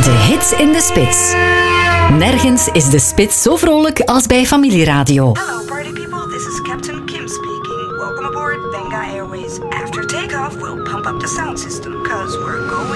De hits in de spits. Nergens is de spits zo vrolijk als bij Familieradio. Hello party people, this is Captain Kim speaking. Welcome aboard Venga Airways. After takeoff, we'll pump up the sound system, cause we're going